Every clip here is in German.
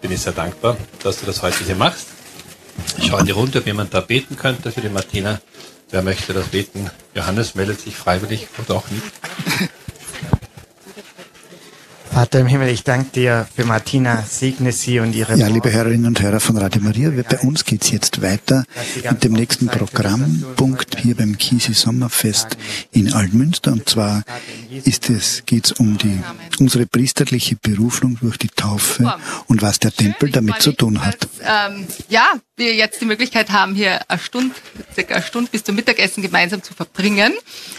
bin ich sehr dankbar, dass du das heute hier machst. Ich schaue in die Runde, ob jemand da beten könnte für die Martina. Wer möchte das beten? Johannes meldet sich freiwillig oder auch nicht. Vater im Himmel, ich danke dir für Martina, segne sie und ihre... Ja, liebe Hörerinnen und Hörer von Radio Maria, bei uns geht es jetzt weiter mit dem nächsten Programmpunkt hier beim Kisi Sommerfest in Altmünster. Und zwar geht es um unsere priesterliche Berufung durch die Taufe und was der Tempel damit zu tun hat. Wir jetzt die Möglichkeit haben, hier circa eine Stunde bis zum Mittagessen gemeinsam zu verbringen.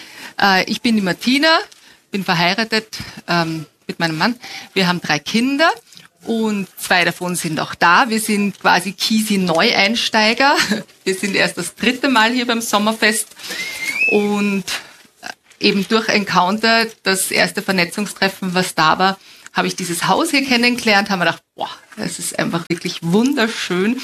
Ich bin die Martina, bin verheiratet mit meinem Mann. Wir haben 3 Kinder und 2 davon sind auch da. Wir sind quasi Kisi-Neueinsteiger. Wir sind erst das 3. Mal hier beim Sommerfest und eben durch Encounter, das erste Vernetzungstreffen, was da war, habe ich dieses Haus hier kennengelernt, haben wir gedacht, das ist einfach wirklich wunderschön.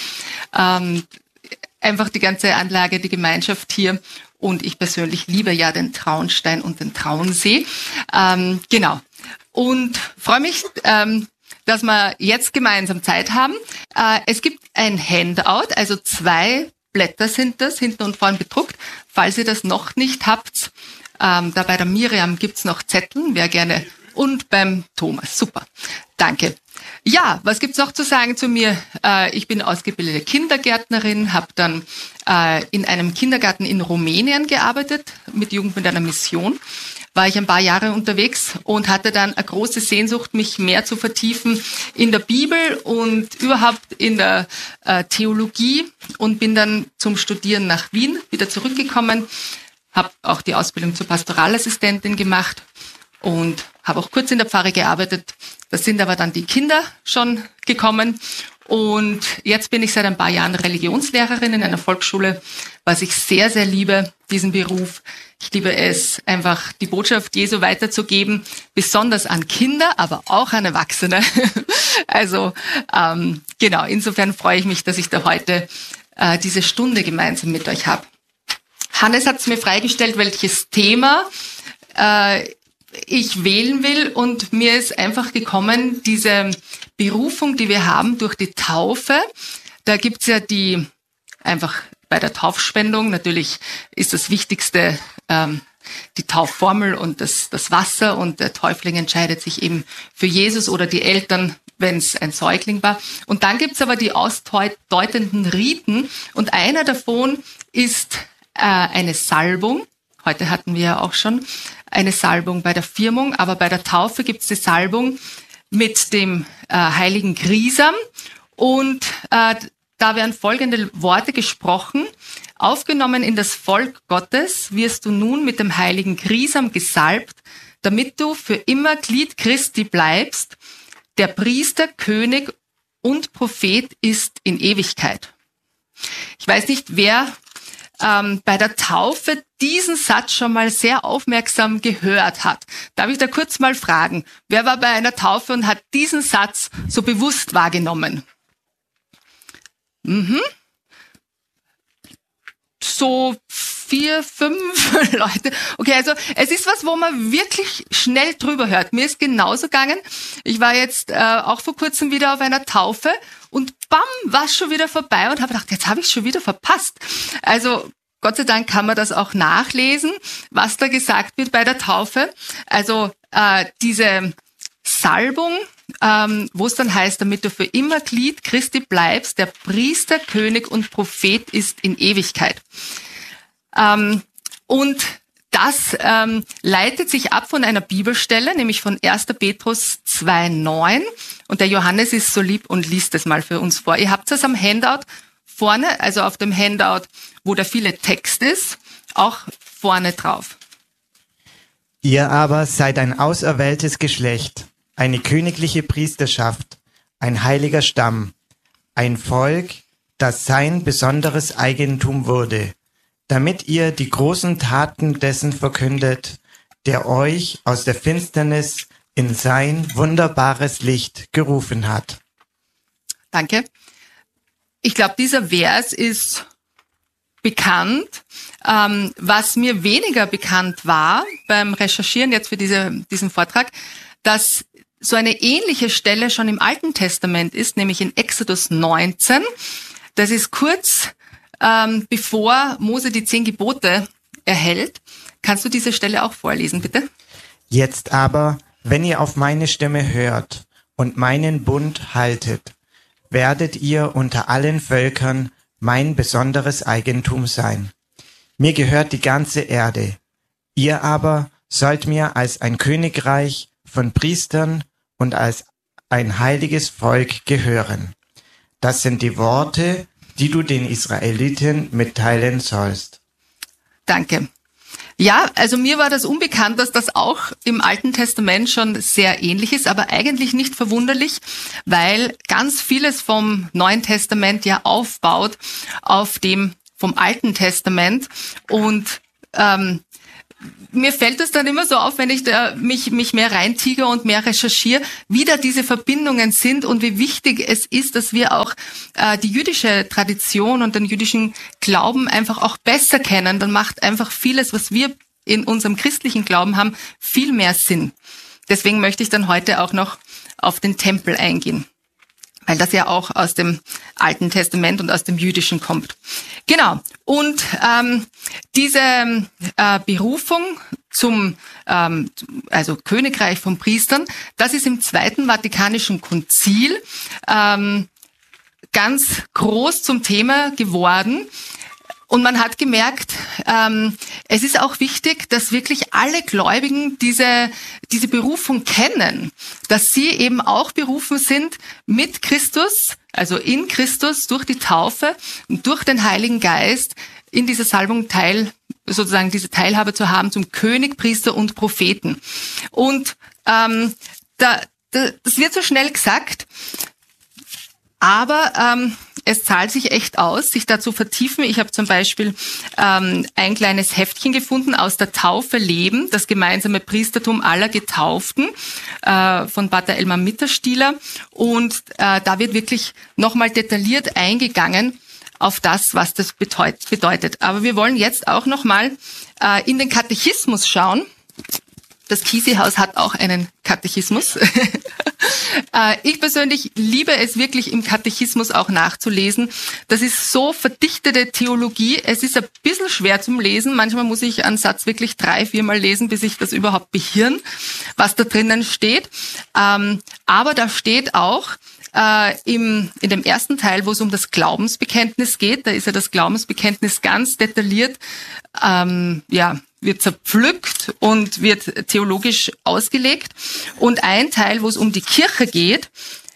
Einfach die ganze Anlage, die Gemeinschaft hier. Und ich persönlich liebe ja den Traunstein und den Traunsee. Genau. Und freue mich, dass wir jetzt gemeinsam Zeit haben. Es gibt ein Handout, also 2 Blätter sind das, hinten und vorne bedruckt. Falls ihr das noch nicht habt, da bei der Miriam gibt's noch Zettel, wer gerne. Und beim Thomas. Super. Danke. Ja, was gibt's noch zu sagen zu mir? Ich bin ausgebildete Kindergärtnerin, habe dann in einem Kindergarten in Rumänien gearbeitet, mit Jugend mit einer Mission. War ich ein paar Jahre unterwegs und hatte dann eine große Sehnsucht, mich mehr zu vertiefen in der Bibel und überhaupt in der Theologie und bin dann zum Studieren nach Wien wieder zurückgekommen, habe auch die Ausbildung zur Pastoralassistentin gemacht und habe auch kurz in der Pfarre gearbeitet. Da sind aber dann die Kinder schon gekommen. Und jetzt bin ich seit ein paar Jahren Religionslehrerin in einer Volksschule, was ich sehr, sehr liebe, diesen Beruf. Ich liebe es, einfach die Botschaft Jesu weiterzugeben, besonders an Kinder, aber auch an Erwachsene. Also genau, insofern freue ich mich, dass ich da heute diese Stunde gemeinsam mit euch habe. Hannes hat es mir freigestellt, welches Thema ich wählen will, und mir ist einfach gekommen, diese Berufung, die wir haben durch die Taufe. Da gibt's ja einfach bei der Taufspendung, natürlich ist das Wichtigste die Taufformel und das Wasser, und der Täufling entscheidet sich eben für Jesus oder die Eltern, wenn es ein Säugling war. Und dann gibt's aber die ausdeutenden Riten, und einer davon ist eine Salbung. Heute hatten wir ja auch schon eine Salbung bei der Firmung, aber bei der Taufe gibt es die Salbung mit dem heiligen Grisam, und da werden folgende Worte gesprochen: Aufgenommen in das Volk Gottes wirst du nun mit dem heiligen Grisam gesalbt, damit du für immer Glied Christi bleibst. Der Priester, König und Prophet ist in Ewigkeit. Ich weiß nicht, wer bei der Taufe diesen Satz schon mal sehr aufmerksam gehört hat. Darf ich da kurz mal fragen, wer war bei einer Taufe und hat diesen Satz so bewusst wahrgenommen? So 4, 5 Leute. Okay, also es ist was, wo man wirklich schnell drüber hört. Mir ist genauso gegangen. Ich war jetzt auch vor kurzem wieder auf einer Taufe und bam, war es schon wieder vorbei und habe gedacht, jetzt habe ich es schon wieder verpasst. Also Gott sei Dank kann man das auch nachlesen, was da gesagt wird bei der Taufe. Also diese Salbung, wo es dann heißt, damit du für immer Glied Christi bleibst, der Priester, König und Prophet ist in Ewigkeit. Und das leitet sich ab von einer Bibelstelle, nämlich von 1. Petrus 2,9. Und der Johannes ist so lieb und liest es mal für uns vor. Ihr habt es am Handout vorne, also auf dem Handout, wo der viele Text ist, auch vorne drauf. Ihr aber seid ein auserwähltes Geschlecht, eine königliche Priesterschaft, ein heiliger Stamm, ein Volk, das sein besonderes Eigentum wurde, damit ihr die großen Taten dessen verkündet, der euch aus der Finsternis in sein wunderbares Licht gerufen hat. Danke. Ich glaube, dieser Vers ist bekannt. Was mir weniger bekannt war beim Recherchieren jetzt für diesen Vortrag, dass so eine ähnliche Stelle schon im Alten Testament ist, nämlich in Exodus 19. Das ist kurz bevor Mose die 10 Gebote erhält. Kannst du diese Stelle auch vorlesen, bitte? Jetzt aber, wenn ihr auf meine Stimme hört und meinen Bund haltet, werdet ihr unter allen Völkern mein besonderes Eigentum sein. Mir gehört die ganze Erde. Ihr aber sollt mir als ein Königreich von Priestern und als ein heiliges Volk gehören. Das sind die Worte, die du den Israeliten mitteilen sollst. Danke. Ja, also mir war das unbekannt, dass das auch im Alten Testament schon sehr ähnlich ist, aber eigentlich nicht verwunderlich, weil ganz vieles vom Neuen Testament ja aufbaut auf dem vom Alten Testament und mir fällt es dann immer so auf, wenn ich da mich mehr reintiger und mehr recherchiere, wie da diese Verbindungen sind und wie wichtig es ist, dass wir auch die jüdische Tradition und den jüdischen Glauben einfach auch besser kennen. Dann macht einfach vieles, was wir in unserem christlichen Glauben haben, viel mehr Sinn. Deswegen möchte ich dann heute auch noch auf den Tempel eingehen, weil das ja auch aus dem Alten Testament und aus dem Jüdischen kommt. Genau. Und diese Berufung zum also Königreich von Priestern, das ist im Zweiten Vatikanischen Konzil ganz groß zum Thema geworden. Und man hat gemerkt, es ist auch wichtig, dass wirklich alle Gläubigen diese Berufung kennen, dass sie eben auch berufen sind mit Christus, also in Christus durch die Taufe und durch den Heiligen Geist in dieser Salbung sozusagen diese Teilhabe zu haben zum König, Priester und Propheten. Und das wird so schnell gesagt, aber es zahlt sich echt aus, sich da zu vertiefen. Ich habe zum Beispiel ein kleines Heftchen gefunden aus der Taufe Leben, das gemeinsame Priestertum aller Getauften von Pater Elmar Mitterstieler. Und da wird wirklich nochmal detailliert eingegangen auf das, was das bedeutet. Aber wir wollen jetzt auch nochmal in den Katechismus schauen. Das Kisi-Haus hat auch einen Katechismus. Ich persönlich liebe es wirklich, im Katechismus auch nachzulesen. Das ist so verdichtete Theologie. Es ist ein bisschen schwer zum Lesen. Manchmal muss ich einen Satz wirklich 3-4 Mal lesen, bis ich das überhaupt behirn, was da drinnen steht. Aber da steht auch in dem ersten Teil, wo es um das Glaubensbekenntnis geht, da ist ja das Glaubensbekenntnis ganz detailliert, wird zerpflückt und wird theologisch ausgelegt. Und ein Teil, wo es um die Kirche geht,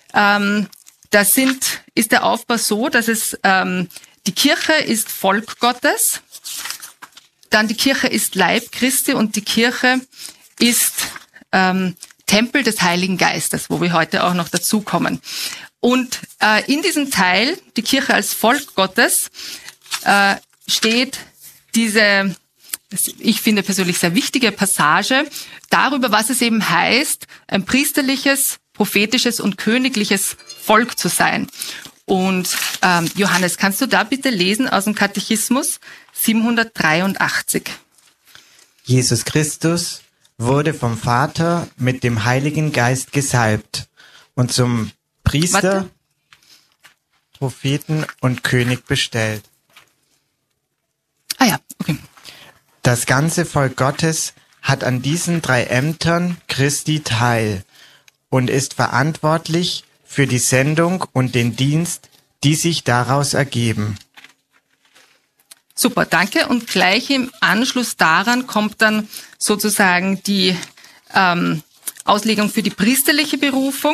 ist der Aufbau so, dass die Kirche ist Volk Gottes, dann die Kirche ist Leib Christi und die Kirche ist Tempel des Heiligen Geistes, wo wir heute auch noch dazukommen. Und in diesem Teil, die Kirche als Volk Gottes, steht diese, ich finde persönlich sehr wichtige Passage darüber, was es eben heißt, ein priesterliches, prophetisches und königliches Volk zu sein. Und Johannes, kannst du da bitte lesen aus dem Katechismus 783? Jesus Christus wurde vom Vater mit dem Heiligen Geist gesalbt und zum Priester, Propheten und König bestellt. Ah ja, okay. Das ganze Volk Gottes hat an diesen 3 Ämtern Christi teil und ist verantwortlich für die Sendung und den Dienst, die sich daraus ergeben. Super, danke. Und gleich im Anschluss daran kommt dann sozusagen die Auslegung für die priesterliche Berufung.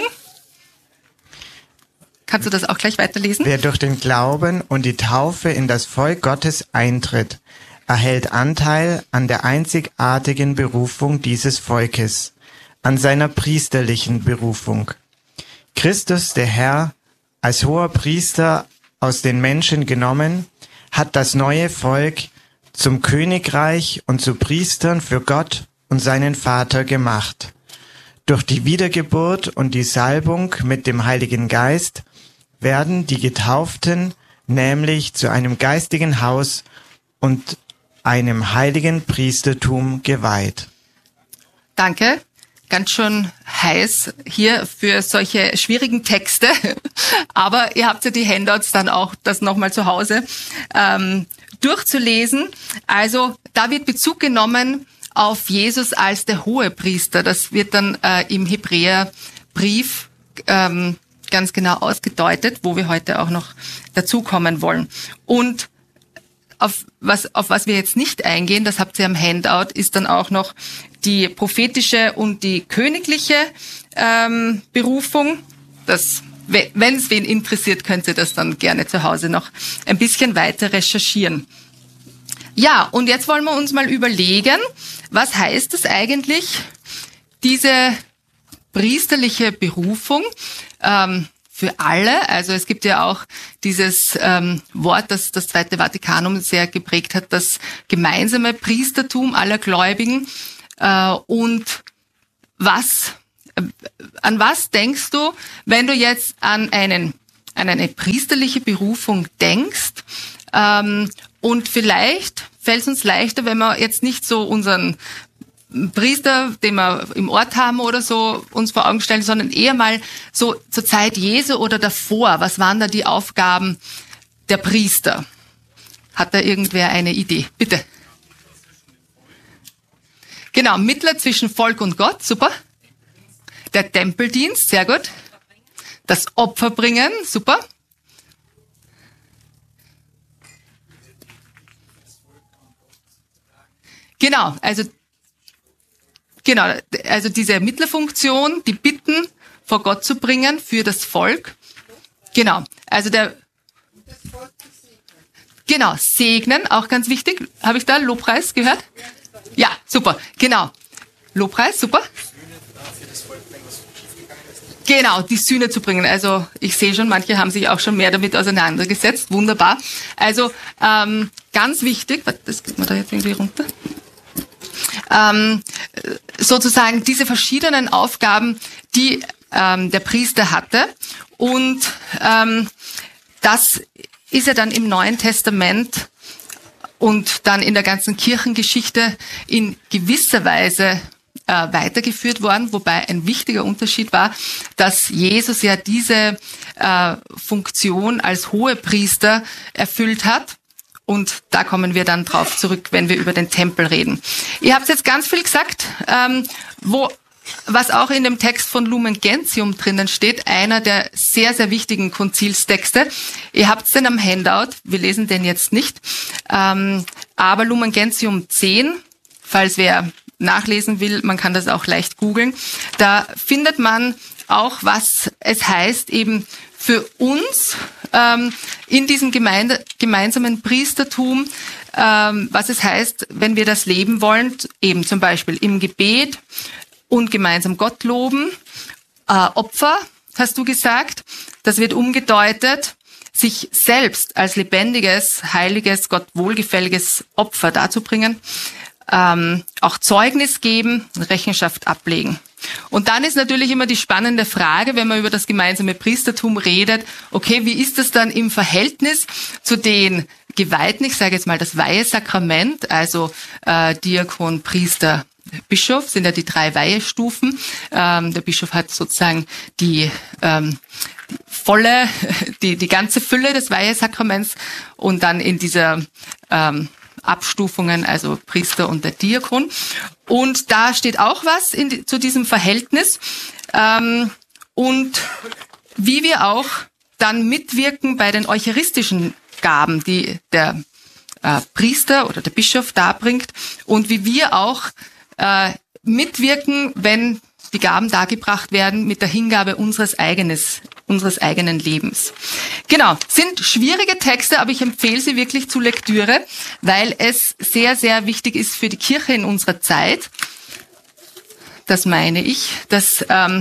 Kannst du das auch gleich weiterlesen? Wer durch den Glauben und die Taufe in das Volk Gottes eintritt, erhält Anteil an der einzigartigen Berufung dieses Volkes, an seiner priesterlichen Berufung. Christus, der Herr, als hoher Priester aus den Menschen genommen, hat das neue Volk zum Königreich und zu Priestern für Gott und seinen Vater gemacht. Durch die Wiedergeburt und die Salbung mit dem Heiligen Geist werden die Getauften nämlich zu einem geistigen Haus und einem heiligen Priestertum geweiht. Danke. ganz schön heiß hier für solche schwierigen Texte. Aber ihr habt ja die Handouts dann auch, das nochmal zu Hause durchzulesen. Also da wird Bezug genommen auf Jesus als der Hohepriester. Das wird dann im Hebräerbrief ganz genau ausgedeutet, wo wir heute auch noch dazukommen wollen. Und auf was wir jetzt nicht eingehen, das habt ihr am Handout, ist dann auch noch die prophetische und die königliche Berufung. Das, wenn es wen interessiert, könnt ihr das dann gerne zu Hause noch ein bisschen weiter recherchieren. Ja, und jetzt wollen wir uns mal überlegen, was heißt es eigentlich, diese priesterliche Berufung für alle? Also es gibt ja auch dieses Wort, das das Zweite Vatikanum sehr geprägt hat, das gemeinsame Priestertum aller Gläubigen. Und an was denkst du, wenn du jetzt an eine priesterliche Berufung denkst? Und vielleicht fällt es uns leichter, wenn wir jetzt nicht so unseren Priester, den wir im Ort haben oder so, uns vor Augen stellen, sondern eher mal so zur Zeit Jesu oder davor. Was waren da die Aufgaben der Priester? Hat da irgendwer eine Idee? Bitte. Genau, Mittler zwischen Volk und Gott, super. Der Tempeldienst, sehr gut. Das Opferbringen, super. Genau, also diese Mittlerfunktion, die Bitten vor Gott zu bringen für das Volk. Genau, also segnen, auch ganz wichtig. Habe ich da Lobpreis gehört? Ja, super, genau. Lobpreis, super. Genau, die Sühne zu bringen. Also ich sehe schon, manche haben sich auch schon mehr damit auseinandergesetzt. Wunderbar. Also ganz wichtig, das geht mir da jetzt irgendwie runter. Sozusagen diese verschiedenen Aufgaben, die der Priester hatte. Und das ist ja dann im Neuen Testament und dann in der ganzen Kirchengeschichte in gewisser Weise weitergeführt worden, wobei ein wichtiger Unterschied war, dass Jesus ja diese Funktion als Hohepriester erfüllt hat. Und da kommen wir dann drauf zurück, wenn wir über den Tempel reden. Ihr habt jetzt ganz viel gesagt, was auch in dem Text von Lumen Gentium drinnen steht, einer der sehr, sehr wichtigen Konzilstexte. Ihr habt den am Handout, wir lesen den jetzt nicht, aber Lumen Gentium 10, falls wer nachlesen will, man kann das auch leicht googeln, da findet man auch, was es heißt, eben für uns in diesem gemeinsamen Priestertum, was es heißt, wenn wir das leben wollen, eben zum Beispiel im Gebet und gemeinsam Gott loben. Opfer, hast du gesagt, das wird umgedeutet, sich selbst als lebendiges, heiliges, Gott wohlgefälliges Opfer darzubringen, auch Zeugnis geben, Rechenschaft ablegen. Und dann ist natürlich immer die spannende Frage, wenn man über das gemeinsame Priestertum redet, okay, wie ist das dann im Verhältnis zu den Geweihten, ich sage jetzt mal das Weihesakrament, also Diakon, Priester, Bischof, sind ja die 3 Weihestufen. Der Bischof hat sozusagen die ganze Fülle des Weihesakraments und dann in dieser Abstufungen, also Priester und der Diakon. Und da steht auch was zu diesem Verhältnis und wie wir auch dann mitwirken bei den eucharistischen Gaben, die der Priester oder der Bischof darbringt und wie wir auch mitwirken, wenn die Gaben dargebracht werden mit der Hingabe unseres eigenen Lebens. Genau, sind schwierige Texte, aber ich empfehle sie wirklich zur Lektüre, weil es sehr, sehr wichtig ist für die Kirche in unserer Zeit. Das meine ich, dass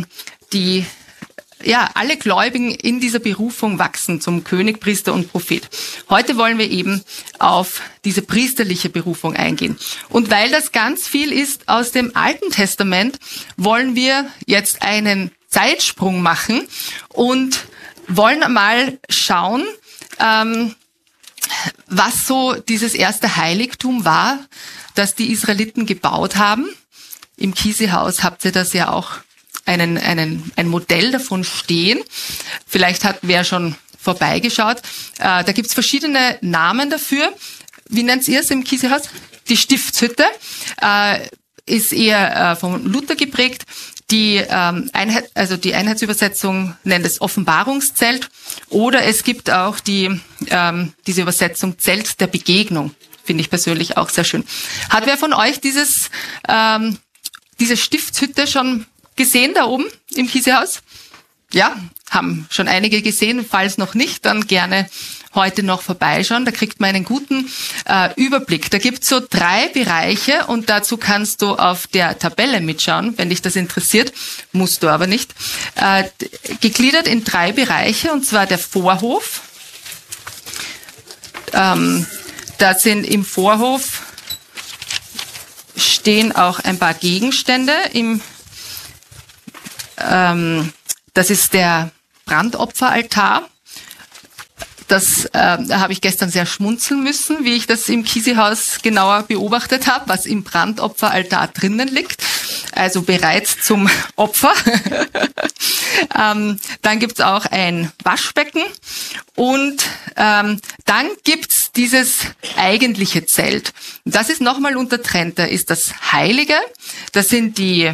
alle Gläubigen in dieser Berufung wachsen zum König, Priester und Prophet. Heute wollen wir eben auf diese priesterliche Berufung eingehen. Und weil das ganz viel ist aus dem Alten Testament, wollen wir jetzt einen Zeitsprung machen und wollen mal schauen, was so dieses erste Heiligtum war, das die Israeliten gebaut haben. im Kiesehaus habt ihr das ja auch ein Modell davon stehen. Vielleicht hat wer schon vorbeigeschaut. Da gibt's verschiedene Namen dafür. Wie nennt ihr es im Kiesehaus? Die Stiftshütte ist eher von Luther geprägt. Die Einheitsübersetzung nennt es Offenbarungszelt, oder es gibt auch diese Übersetzung Zelt der Begegnung. Finde ich persönlich auch sehr schön. Hat wer von euch diese Stiftshütte schon gesehen da oben im Kiesehaus? Ja, haben schon einige gesehen. Falls noch nicht, dann gerne heute noch vorbeischauen. Da kriegt man einen guten Überblick. Da gibt's so 3 Bereiche und dazu kannst du auf der Tabelle mitschauen, wenn dich das interessiert. Musst du aber nicht. Gegliedert in 3 Bereiche, und zwar der Vorhof. Da sind im Vorhof stehen auch ein paar Gegenstände. Das ist der Brandopferaltar. Das habe ich gestern sehr schmunzeln müssen, wie ich das im Kiesehaus genauer beobachtet habe, was im Brandopferaltar drinnen liegt. Also bereits zum Opfer. Dann gibt's auch ein Waschbecken und dann gibt's dieses eigentliche Zelt. Das ist nochmal untertrennt. Da ist das Heilige, das sind die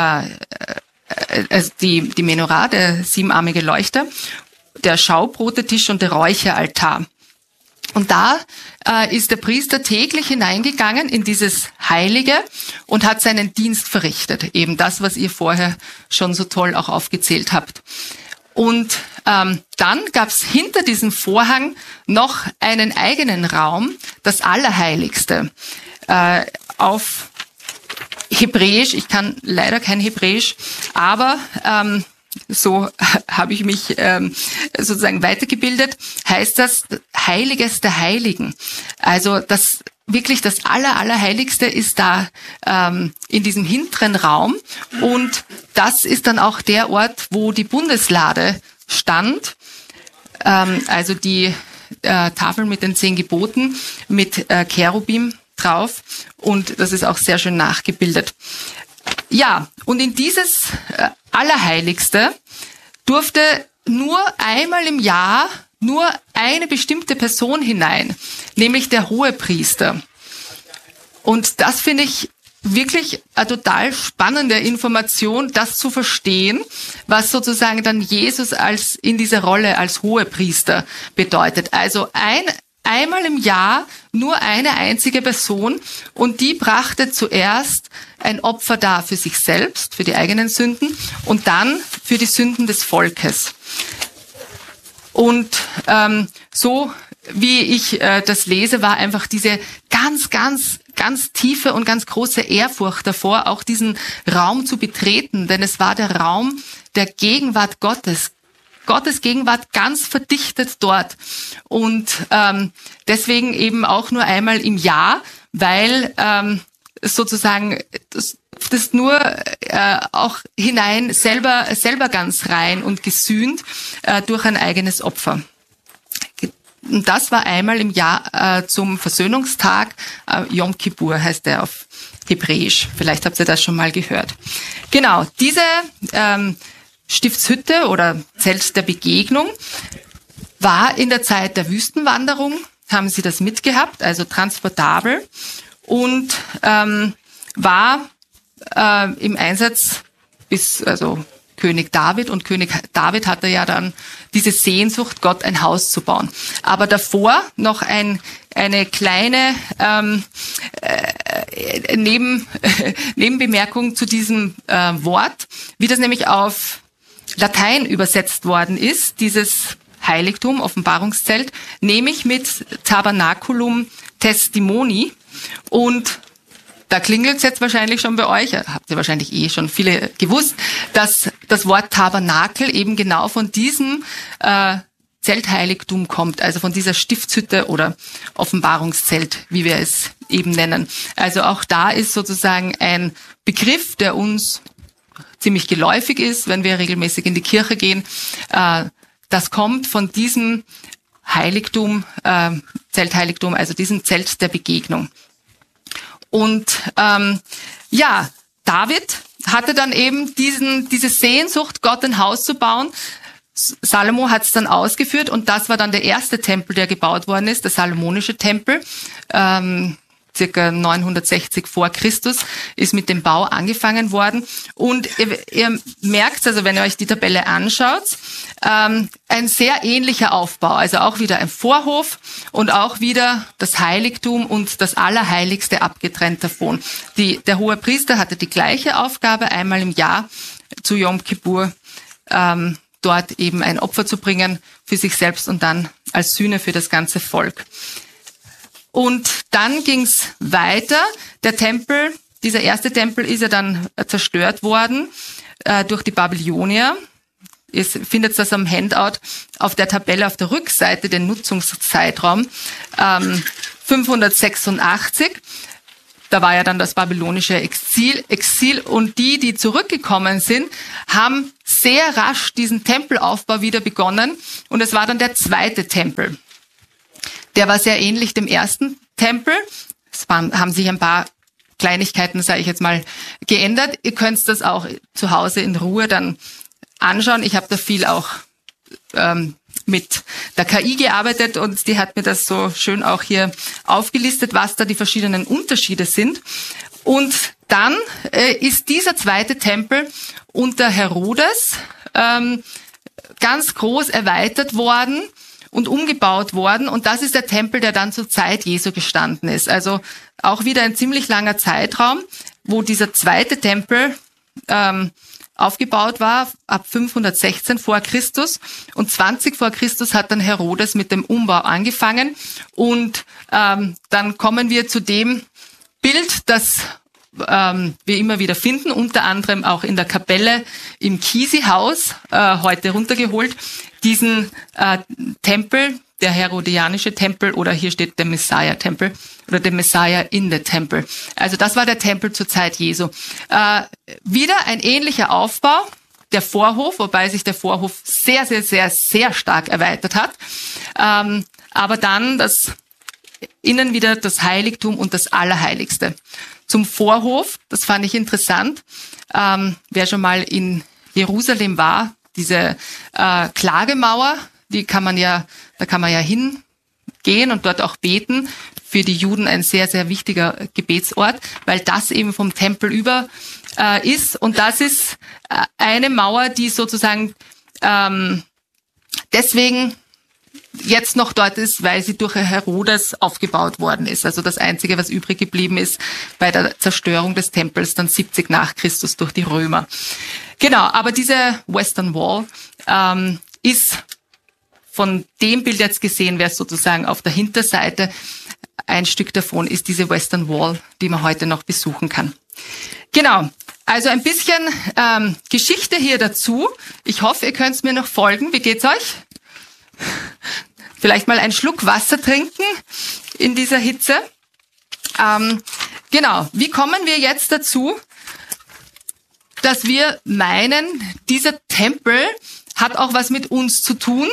Menorah, der 7-armige Leuchter, der Schaubrotetisch und der Räucheraltar. Und da ist der Priester täglich hineingegangen in dieses Heilige und hat seinen Dienst verrichtet. Eben das, was ihr vorher schon so toll auch aufgezählt habt. Und dann gab's hinter diesem Vorhang noch einen eigenen Raum, das Allerheiligste. Auf Hebräisch, ich kann leider kein Hebräisch, aber so habe ich mich sozusagen weitergebildet, heißt das Heiliges der Heiligen. Also das wirklich das Allerheiligste ist da in diesem hinteren Raum, und das ist dann auch der Ort, wo die Bundeslade stand, also die Tafel mit den 10 Geboten mit Cherubim drauf, und das ist auch sehr schön nachgebildet. Ja, und in dieses Allerheiligste durfte nur einmal im Jahr nur eine bestimmte Person hinein, nämlich der Hohepriester. Und das finde ich wirklich eine total spannende Information, das zu verstehen, was sozusagen dann Jesus in dieser Rolle als Hohepriester bedeutet. Also einmal im Jahr nur eine einzige Person, und die brachte zuerst ein Opfer dar für sich selbst, für die eigenen Sünden, und dann für die Sünden des Volkes. Und so wie ich das lese, war einfach diese ganz tiefe und ganz große Ehrfurcht davor, auch diesen Raum zu betreten, denn es war der Raum der Gegenwart Gottes. Gottes Gegenwart ganz verdichtet dort, und deswegen eben auch nur einmal im Jahr, weil sozusagen das nur auch hinein selber ganz rein und gesühnt durch ein eigenes Opfer. Und das war einmal im Jahr zum Versöhnungstag, Yom Kippur heißt der auf Hebräisch. Vielleicht habt ihr das schon mal gehört. Genau, diese Stiftshütte oder Zelt der Begegnung war in der Zeit der Wüstenwanderung, haben sie das mitgehabt, also transportabel, und war im Einsatz bis König David, und König David hatte ja dann diese Sehnsucht, Gott ein Haus zu bauen. Aber davor noch eine kleine Nebenbemerkung zu diesem Wort, wie das nämlich auf Latein übersetzt worden ist, dieses Heiligtum, Offenbarungszelt, nämlich mit Tabernaculum Testimoni. Und da klingelt es jetzt wahrscheinlich schon bei euch, habt ihr wahrscheinlich schon viele gewusst, dass das Wort Tabernakel eben genau von diesem Zeltheiligtum kommt, also von dieser Stiftshütte oder Offenbarungszelt, wie wir es eben nennen. Also auch da ist sozusagen ein Begriff, der uns ziemlich geläufig ist, wenn wir regelmäßig in die Kirche gehen. Das kommt von diesem Heiligtum, Zeltheiligtum, also diesem Zelt der Begegnung. Und David hatte dann eben diese Sehnsucht, Gott ein Haus zu bauen. Salomo hat es dann ausgeführt und das war dann der erste Tempel, der gebaut worden ist, der Salomonische Tempel. Circa 960 vor Christus ist mit dem Bau angefangen worden. Und ihr merkt, also wenn ihr euch die Tabelle anschaut, ein sehr ähnlicher Aufbau. Also auch wieder ein Vorhof und auch wieder das Heiligtum und das Allerheiligste abgetrennt davon. Der hohe Priester hatte die gleiche Aufgabe, einmal im Jahr zu Yom Kippur dort eben ein Opfer zu bringen für sich selbst und dann als Sühne für das ganze Volk. Und dann ging's weiter. Der Tempel, dieser erste Tempel ist ja dann zerstört worden durch die Babylonier. Ihr findet das am Handout auf der Tabelle auf der Rückseite, den Nutzungszeitraum 586. Da war ja dann das babylonische Exil und die zurückgekommen sind, haben sehr rasch diesen Tempelaufbau wieder begonnen und es war dann der zweite Tempel. Der war sehr ähnlich dem ersten Tempel. Es haben sich ein paar Kleinigkeiten, sage ich jetzt mal, geändert. Ihr könnt das auch zu Hause in Ruhe dann anschauen. Ich habe da viel auch mit der KI gearbeitet und die hat mir das so schön auch hier aufgelistet, was da die verschiedenen Unterschiede sind. Und dann ist dieser zweite Tempel unter Herodes ganz groß erweitert worden und umgebaut worden. Und das ist der Tempel, der dann zur Zeit Jesu gestanden ist. Also auch wieder ein ziemlich langer Zeitraum, wo dieser zweite Tempel aufgebaut war, ab 516 vor Christus. Und 20 vor Christus hat dann Herodes mit dem Umbau angefangen. Und dann kommen wir zu dem Bild, das wir immer wieder finden, unter anderem auch in der Kapelle im Kisi-Haus, heute runtergeholt, diesen Tempel, der herodianische Tempel, oder hier steht der Messiah-Tempel oder der Messiah in the Temple. Also das war der Tempel zur Zeit Jesu. Wieder ein ähnlicher Aufbau, der Vorhof, wobei sich der Vorhof sehr, sehr, sehr, sehr stark erweitert hat. Aber dann das innen wieder das Heiligtum und das Allerheiligste. Zum Vorhof, das fand ich interessant. Wer schon mal in Jerusalem war, diese Klagemauer, da kann man ja hingehen und dort auch beten. Für die Juden ein sehr, sehr wichtiger Gebetsort, weil das eben vom Tempel über ist. Und das ist eine Mauer, die sozusagen deswegen jetzt noch dort ist, weil sie durch Herodes aufgebaut worden ist. Also das Einzige, was übrig geblieben ist bei der Zerstörung des Tempels, dann 70 nach Christus durch die Römer. Genau, aber diese Western Wall ist von dem Bild jetzt gesehen, wäre es sozusagen auf der Hinterseite. Ein Stück davon ist diese Western Wall, die man heute noch besuchen kann. Genau, also ein bisschen Geschichte hier dazu. Ich hoffe, ihr könnt mir noch folgen. Wie geht's euch? Vielleicht mal einen Schluck Wasser trinken in dieser Hitze. Genau, wie kommen wir jetzt dazu, dass wir meinen, dieser Tempel hat auch was mit uns zu tun?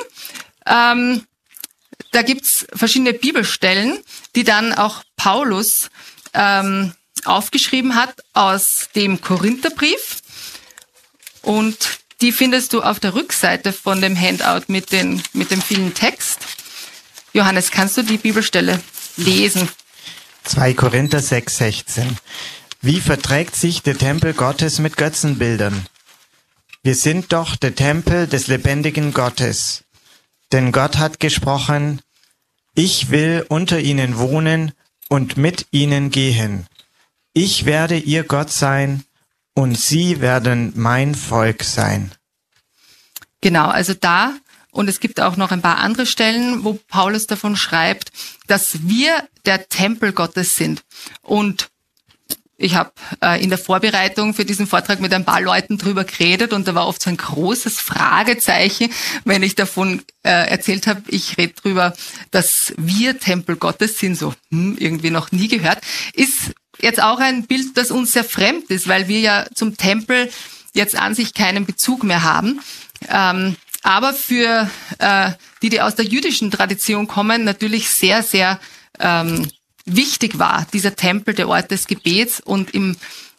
Da gibt's verschiedene Bibelstellen, die dann auch Paulus aufgeschrieben hat aus dem Korintherbrief. Und die findest du auf der Rückseite von dem Handout mit dem vielen Text. Johannes, kannst du die Bibelstelle lesen? 2 Korinther 6,16. Wie verträgt sich der Tempel Gottes mit Götzenbildern? Wir sind doch der Tempel des lebendigen Gottes. Denn Gott hat gesprochen, ich will unter ihnen wohnen und mit ihnen gehen. Ich werde ihr Gott sein und sie werden mein Volk sein. Genau, also da, und es gibt auch noch ein paar andere Stellen, wo Paulus davon schreibt, dass wir der Tempel Gottes sind. Und ich habe in der Vorbereitung für diesen Vortrag mit ein paar Leuten drüber geredet und da war oft so ein großes Fragezeichen, wenn ich davon erzählt habe, ich rede drüber, dass wir Tempel Gottes sind, so irgendwie noch nie gehört. Ist jetzt auch ein Bild, das uns sehr fremd ist, weil wir ja zum Tempel jetzt an sich keinen Bezug mehr haben. Aber für die aus der jüdischen Tradition kommen, natürlich sehr, sehr wichtig war, dieser Tempel, der Ort des Gebets und im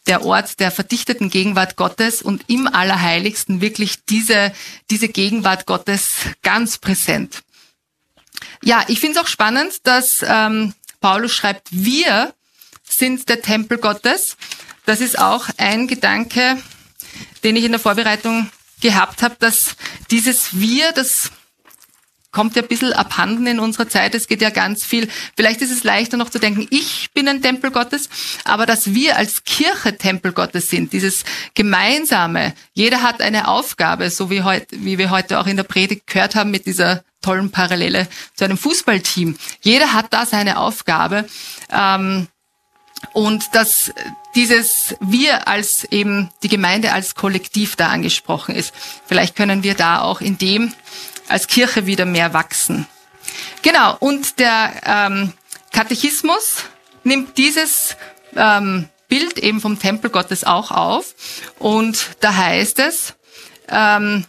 der Ort der verdichteten Gegenwart Gottes und im Allerheiligsten wirklich diese Gegenwart Gottes ganz präsent. Ja, ich finde es auch spannend, dass Paulus schreibt, wir sind der Tempel Gottes. Das ist auch ein Gedanke, den ich in der Vorbereitung gehabt habe, dass dieses Wir, das kommt ja ein bisschen abhanden in unserer Zeit. Es geht ja ganz viel. Vielleicht ist es leichter noch zu denken, ich bin ein Tempel Gottes, aber dass wir als Kirche Tempel Gottes sind, dieses Gemeinsame, jeder hat eine Aufgabe, so wie wir heute auch in der Predigt gehört haben mit dieser tollen Parallele zu einem Fußballteam. Jeder hat da seine Aufgabe. Und dass dieses Wir als eben die Gemeinde als Kollektiv da angesprochen ist. Vielleicht können wir da auch in dem als Kirche wieder mehr wachsen. Genau, und der Katechismus nimmt dieses Bild eben vom Tempel Gottes auch auf. Und da heißt es, also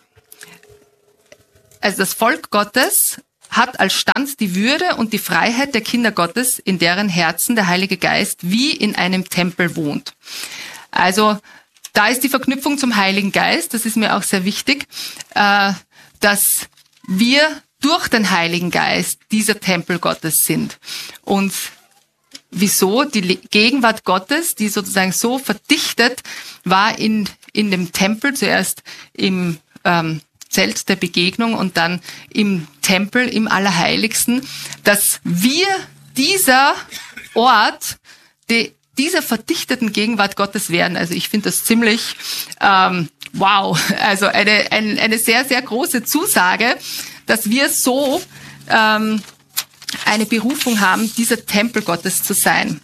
das Volk Gottes hat als Stand die Würde und die Freiheit der Kinder Gottes, in deren Herzen der Heilige Geist wie in einem Tempel wohnt. Also da ist die Verknüpfung zum Heiligen Geist, das ist mir auch sehr wichtig, dass wir durch den Heiligen Geist dieser Tempel Gottes sind. Und wieso? Die Gegenwart Gottes, die sozusagen so verdichtet war in dem Tempel, zuerst im Zelt der Begegnung und dann im Tempel, im Allerheiligsten, dass wir dieser Ort dieser verdichteten Gegenwart Gottes werden. Also ich finde das ziemlich wow, also eine sehr, sehr große Zusage, dass wir so eine Berufung haben, dieser Tempel Gottes zu sein.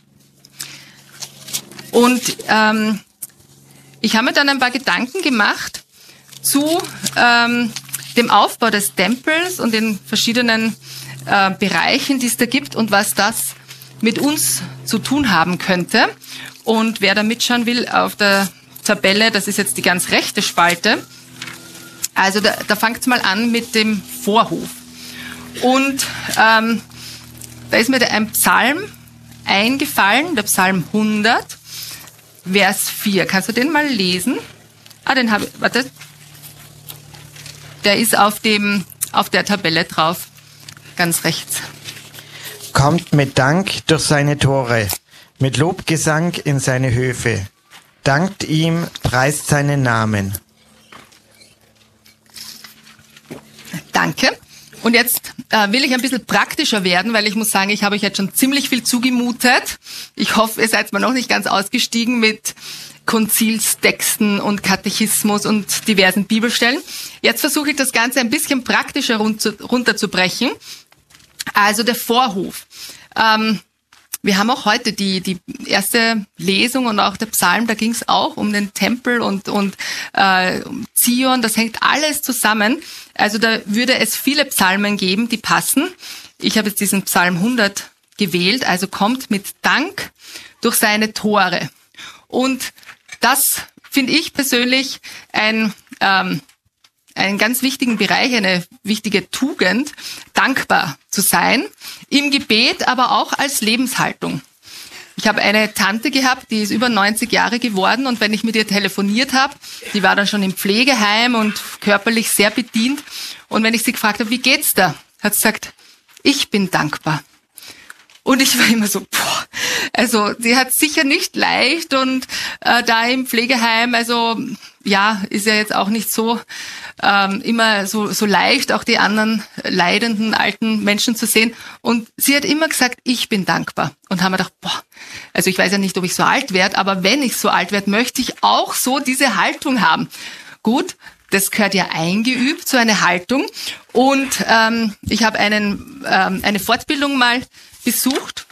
Und ich habe mir dann ein paar Gedanken gemacht zu dem Aufbau des Tempels und den verschiedenen Bereichen, die es da gibt und was das mit uns zu tun haben könnte. Und wer da mitschauen will, auf der Tabelle, das ist jetzt die ganz rechte Spalte. Also da fängt es mal an mit dem Vorhof. Und da ist mir ein Psalm eingefallen, der Psalm 100, Vers 4. Kannst du den mal lesen? Den habe ich, warte. Der ist auf der Tabelle drauf, ganz rechts. Kommt mit Dank durch seine Tore, mit Lobgesang in seine Höfe. Dankt ihm, preist seinen Namen. Danke. Und jetzt will ich ein bisschen praktischer werden, weil ich muss sagen, ich habe euch jetzt schon ziemlich viel zugemutet. Ich hoffe, ihr seid mal noch nicht ganz ausgestiegen mit Konzilstexten und Katechismus und diversen Bibelstellen. Jetzt versuche ich das Ganze ein bisschen praktischer runterzubrechen. Also der Vorhof. Wir haben auch heute die erste Lesung und auch der Psalm, da ging es auch um den Tempel und um Zion, das hängt alles zusammen. Also da würde es viele Psalmen geben, die passen. Ich habe jetzt diesen Psalm 100 gewählt, also kommt mit Dank durch seine Tore. Und das finde ich persönlich einen ganz wichtigen Bereich, eine wichtige Tugend, dankbar zu sein, im Gebet, aber auch als Lebenshaltung. Ich habe eine Tante gehabt, die ist über 90 Jahre geworden und wenn ich mit ihr telefoniert habe, die war dann schon im Pflegeheim und körperlich sehr bedient und wenn ich sie gefragt habe, wie geht's da, hat sie gesagt, ich bin dankbar. Und ich war immer so, also sie hat sicher nicht leicht und da im Pflegeheim, also ja, ist ja jetzt auch nicht so immer so leicht, auch die anderen leidenden alten Menschen zu sehen. Und sie hat immer gesagt, ich bin dankbar. Und haben wir gedacht, also ich weiß ja nicht, ob ich so alt werde, aber wenn ich so alt werde, möchte ich auch so diese Haltung haben. Gut, das gehört ja eingeübt, so eine Haltung. Und ich habe eine Fortbildung mal besucht.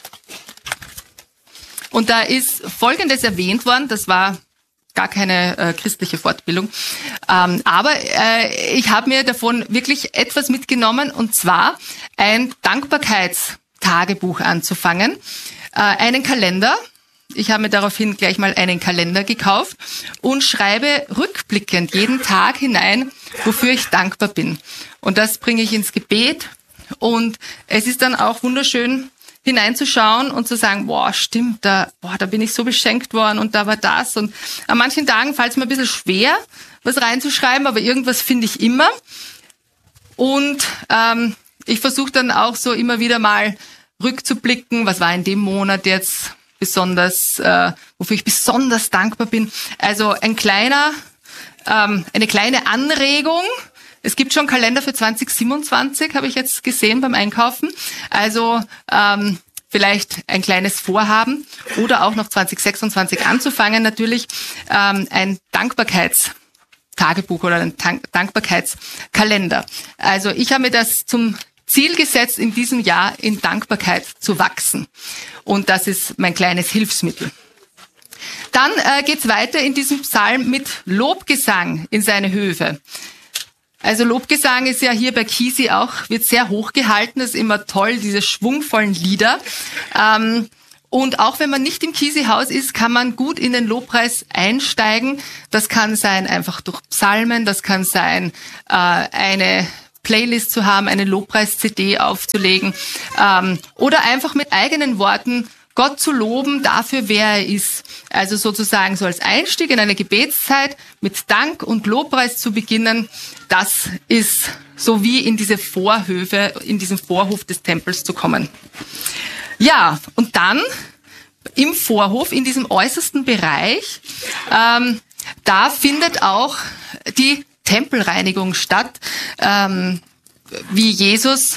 Und da ist Folgendes erwähnt worden, das war gar keine christliche Fortbildung, aber ich habe mir davon wirklich etwas mitgenommen und zwar ein Dankbarkeitstagebuch anzufangen, einen Kalender. Ich habe mir daraufhin gleich mal einen Kalender gekauft und schreibe rückblickend jeden Tag hinein, wofür ich dankbar bin. Und das bringe ich ins Gebet und es ist dann auch wunderschön hineinzuschauen und zu sagen, boah, stimmt, da bin ich so beschenkt worden und da war das. Und an manchen Tagen fällt es mir ein bisschen schwer, was reinzuschreiben, aber irgendwas finde ich immer. Und ich versuche dann auch so immer wieder mal rückzublicken, was war in dem Monat jetzt besonders, wofür ich besonders dankbar bin. Also eine kleine Anregung. Es gibt schon Kalender für 2027, habe ich jetzt gesehen beim Einkaufen. Also vielleicht ein kleines Vorhaben oder auch noch 2026 anzufangen, natürlich ein Dankbarkeitstagebuch oder ein Dankbarkeitskalender. Also ich habe mir das zum Ziel gesetzt, in diesem Jahr in Dankbarkeit zu wachsen. Und das ist mein kleines Hilfsmittel. Dann geht's weiter in diesem Psalm mit Lobgesang in seine Höfe. Also Lobgesang ist ja hier bei Kisi auch, wird sehr hoch gehalten, das ist immer toll, diese schwungvollen Lieder. Und auch wenn man nicht im Kisi-Haus ist, kann man gut in den Lobpreis einsteigen. Das kann sein einfach durch Psalmen, das kann sein eine Playlist zu haben, eine Lobpreis-CD aufzulegen oder einfach mit eigenen Worten Gott zu loben dafür, wer er ist. Also sozusagen so als Einstieg in eine Gebetszeit mit Dank und Lobpreis zu beginnen, das ist so wie in diese Vorhöfe, in diesen Vorhof des Tempels zu kommen. Ja, und dann im Vorhof, in diesem äußersten Bereich, da findet auch die Tempelreinigung statt, wie Jesus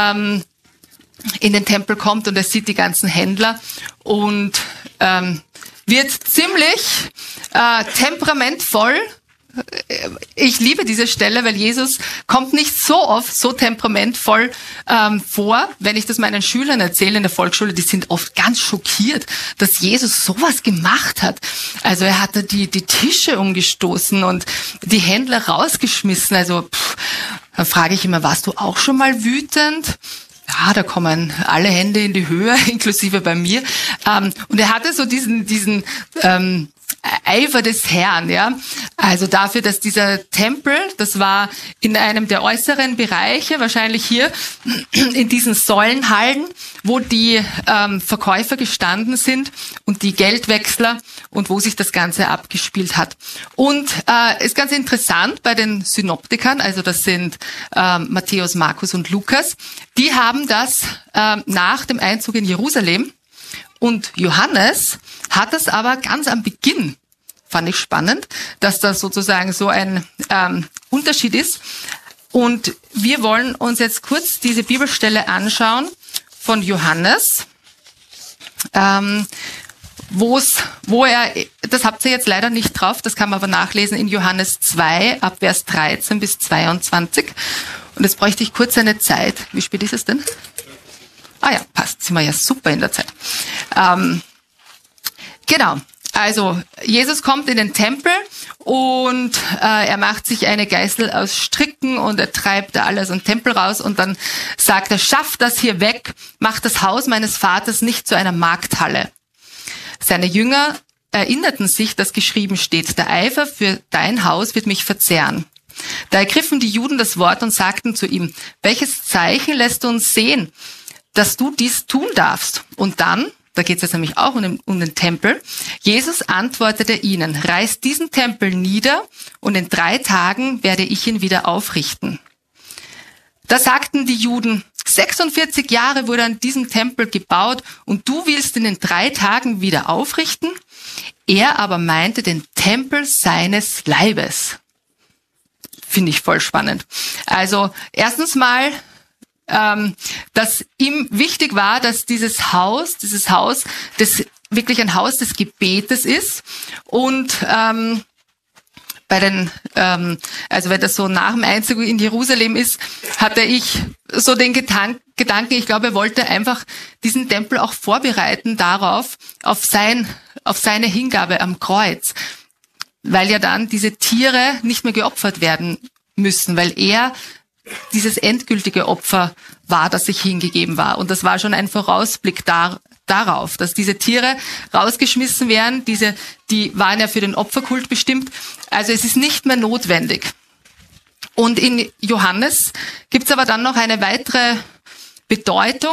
in den Tempel kommt und er sieht die ganzen Händler und wird ziemlich temperamentvoll. Ich liebe diese Stelle, weil Jesus kommt nicht so oft so temperamentvoll vor. Wenn ich das meinen Schülern erzähle in der Volksschule, die sind oft ganz schockiert, dass Jesus sowas gemacht hat. Also er hatte die Tische umgestoßen und die Händler rausgeschmissen. Also dann frage ich immer, warst du auch schon mal wütend? Ja, da kommen alle Hände in die Höhe, inklusive bei mir. Und er hatte so diesen Eifer des Herrn, ja. Also dafür, dass dieser Tempel, das war in einem der äußeren Bereiche, wahrscheinlich hier in diesen Säulenhallen, wo die Verkäufer gestanden sind und die Geldwechsler und wo sich das Ganze abgespielt hat. Und ist ganz interessant bei den Synoptikern, also das sind Matthäus, Markus und Lukas, die haben das nach dem Einzug in Jerusalem. Und Johannes hat das aber ganz am Beginn, fand ich spannend, dass das sozusagen so ein Unterschied ist. Und wir wollen uns jetzt kurz diese Bibelstelle anschauen von Johannes, wo er, das habt ihr jetzt leider nicht drauf, das kann man aber nachlesen in Johannes 2, ab Vers 13 bis 22. Und jetzt bräuchte ich kurz eine Zeit. Wie spät ist es denn? Ah ja, passt, sind wir ja super in der Zeit. Genau, also Jesus kommt in den Tempel und er macht sich eine Geißel aus Stricken und er treibt da alles im Tempel raus und dann sagt er, schafft das hier weg, macht das Haus meines Vaters nicht zu einer Markthalle. Seine Jünger erinnerten sich, dass geschrieben steht, der Eifer für dein Haus wird mich verzehren. Da ergriffen die Juden das Wort und sagten zu ihm, welches Zeichen lässt du uns sehen, dass du dies tun darfst? Und dann, da geht es jetzt nämlich auch um den Tempel, Jesus antwortete ihnen, reißt diesen Tempel nieder und in 3 Tagen werde ich ihn wieder aufrichten. Da sagten die Juden, 46 Jahre wurde an diesem Tempel gebaut und du willst ihn in 3 Tagen wieder aufrichten? Er aber meinte den Tempel seines Leibes. Finde ich voll spannend. Also erstens mal, dass ihm wichtig war, dass dieses Haus, das wirklich ein Haus des Gebetes ist und bei den, also wenn das so nach dem Einzug in Jerusalem ist, hatte ich so den Gedanken, ich glaube, er wollte einfach diesen Tempel auch vorbereiten darauf, auf seine Hingabe am Kreuz, weil ja dann diese Tiere nicht mehr geopfert werden müssen, weil er dieses endgültige Opfer war, das sich hingegeben war. Und das war schon ein Vorausblick darauf, dass diese Tiere rausgeschmissen werden. Die waren ja für den Opferkult bestimmt. Also es ist nicht mehr notwendig. Und in Johannes gibt's aber dann noch eine weitere Bedeutung.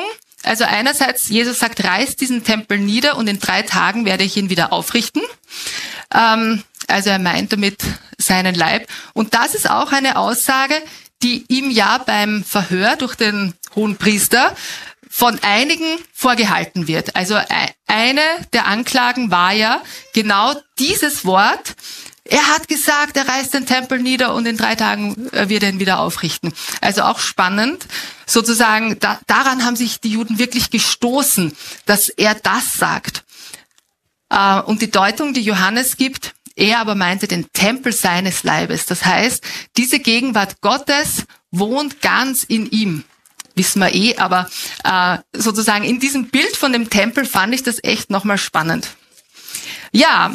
Also einerseits, Jesus sagt, reißt diesen Tempel nieder und in 3 Tagen werde ich ihn wieder aufrichten. Also er meint damit seinen Leib. Und das ist auch eine Aussage, die ihm ja beim Verhör durch den Hohenpriester von einigen vorgehalten wird. Also eine der Anklagen war ja genau dieses Wort. Er hat gesagt, er reißt den Tempel nieder und in 3 Tagen wird er ihn wieder aufrichten. Also auch spannend, sozusagen, daran haben sich die Juden wirklich gestoßen, dass er das sagt. Und die Deutung, die Johannes gibt, er aber meinte den Tempel seines Leibes. Das heißt, diese Gegenwart Gottes wohnt ganz in ihm. Wissen wir aber sozusagen in diesem Bild von dem Tempel fand ich das echt nochmal spannend. Ja,